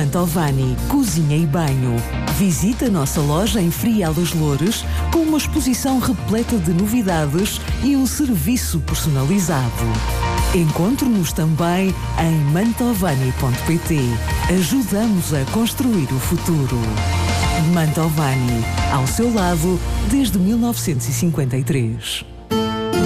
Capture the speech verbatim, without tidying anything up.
Mantovani, cozinha e banho. Visita a nossa loja em Frial dos Loures com uma exposição repleta de novidades e um serviço personalizado. Encontre-nos também em mantovani ponto pt. Ajudamos a construir o futuro. Mantovani, ao seu lado desde mil novecentos e cinquenta e três.